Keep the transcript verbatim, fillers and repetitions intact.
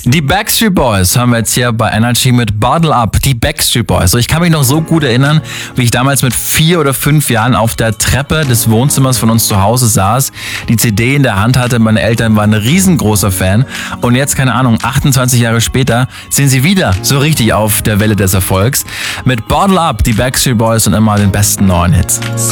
Die Backstreet Boys haben wir jetzt hier bei Energy mit Bottle Up. Die Backstreet Boys. Ich kann mich noch so gut erinnern, wie ich damals mit vier oder fünf Jahren auf der Treppe des Wohnzimmers von uns zu Hause saß, die C D in der Hand hatte. Meine Eltern waren ein riesengroßer Fan. Und jetzt, keine Ahnung, achtundzwanzig Jahre später sind sie wieder so richtig auf der Welle des Erfolgs. Mit Bottle Up, die Backstreet Boys und immer den besten neuen Hits.